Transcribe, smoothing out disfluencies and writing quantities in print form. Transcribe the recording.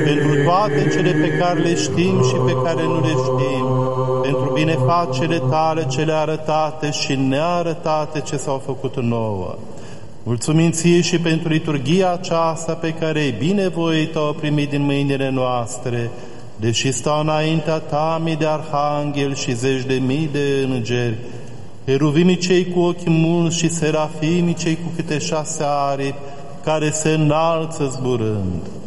pentru toate cele pe care le știm și pe care nu le știm, pentru binefacere Tale cele arătate și nearătate ce s-au făcut nouă. Mulțumim Ție și pentru liturghia aceasta pe care binevoit o primit din mâinile noastre, deși stau înaintea Ta mii de arhangheli și zeci de mii de îngeri, heruvimii cei cu ochi mulți și serafimii cei cu câte 6 aripi, care se înalță zburând.